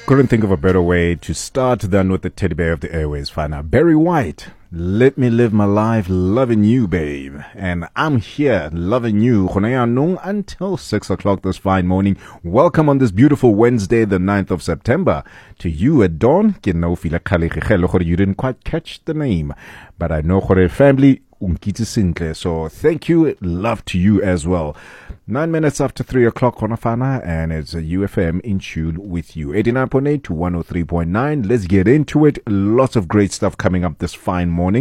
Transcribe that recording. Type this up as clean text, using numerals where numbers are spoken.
Couldn't think of a better way to start than with the teddy bear of the airways, Fana. Barry White, let me live my life loving you, babe. And I'm here loving you until 6 o'clock this fine morning. Welcome on this beautiful Wednesday, the 9th of September. To you at dawn, you didn't quite catch the name, but I know for a family, so thank you, love to you as well. 9 minutes after 3 o'clock, Konafana, and it's a UFM in tune with you. 89.8 to 103.9. Let's get into it. Lots of great stuff coming up this fine morning.